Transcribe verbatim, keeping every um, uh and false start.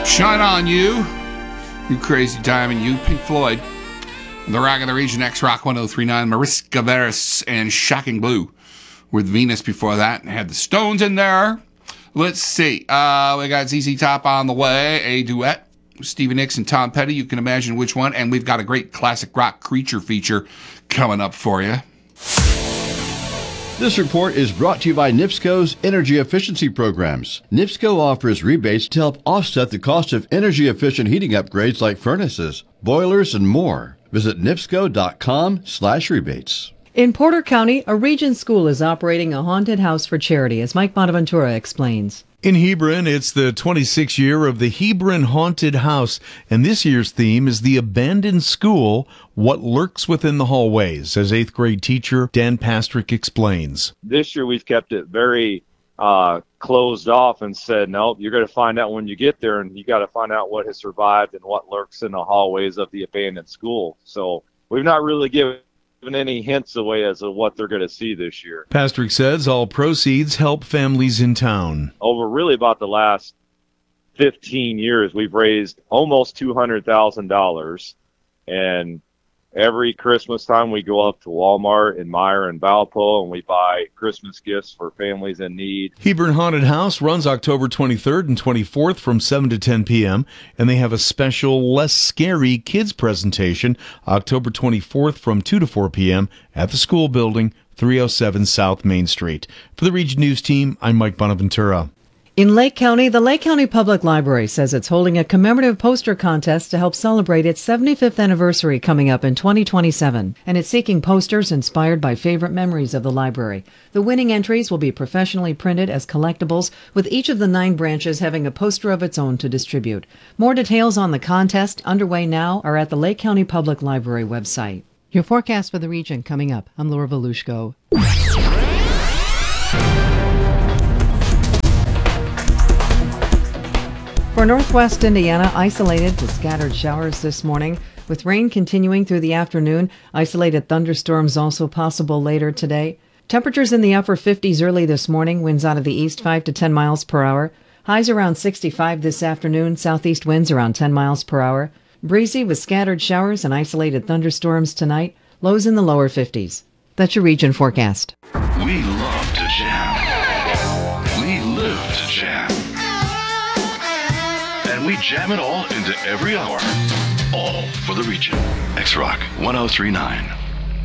Shine On You, You Crazy Diamond, You, Pink Floyd, The Rock of the Region, X-Rock one oh three point nine, Mariska Veras, and Shocking Blue with Venus before that. Had the Stones in there. Let's see. Uh, we got Z Z Top on the way, a duet. Stevie Nicks and Tom Petty. You can imagine which one. And we've got a great classic rock creature feature coming up for you. This report is brought to you by NIPSCO's energy efficiency programs. NIPSCO offers rebates to help offset the cost of energy-efficient heating upgrades like furnaces, boilers, and more. Visit nipsco.com slash rebates. In Porter County, a Region school is operating a haunted house for charity, as Mike Bonaventura explains. In Hebron, it's the twenty-sixth year of the Hebron Haunted House, and this year's theme is the abandoned school, what lurks within the hallways, as eighth grade teacher Dan Pastrick explains. This year we've kept it very uh, closed off and said, no, you're going to find out when you get there, and you got to find out what has survived and what lurks in the hallways of the abandoned school. So we've not really given any hints away as to what they're going to see this year. Pastrick says all proceeds help families in town. Over really about the last fifteen years, we've raised almost two hundred thousand dollars. And every Christmas time we go up to Walmart and Meijer and Valpo and we buy Christmas gifts for families in need. Hebron Haunted House runs October twenty-third and twenty-fourth from seven to ten p.m. and they have a special Less Scary Kids presentation October twenty-fourth from two to four p.m. at the school building, three oh seven South Main Street. For the Region News Team, I'm Mike Bonaventura. In Lake County, the Lake County Public Library says it's holding a commemorative poster contest to help celebrate its seventy-fifth anniversary coming up in twenty twenty-seven, and it's seeking posters inspired by favorite memories of the library. The winning entries will be professionally printed as collectibles, with each of the nine branches having a poster of its own to distribute. More details on the contest, underway now, are at the Lake County Public Library website. Your forecast for the region coming up. I'm Laura Volushko. For northwest Indiana, isolated to scattered showers this morning, with rain continuing through the afternoon. Isolated thunderstorms also possible later today. Temperatures in the upper fifties early this morning, winds out of the east five to ten miles per hour. Highs around sixty-five this afternoon, southeast winds around ten miles per hour. Breezy with scattered showers and isolated thunderstorms tonight, lows in the lower fifties. That's your region forecast. We love to jam. We live to jam. And we jam it all into every hour. All for the region. X-Rock one oh three point nine.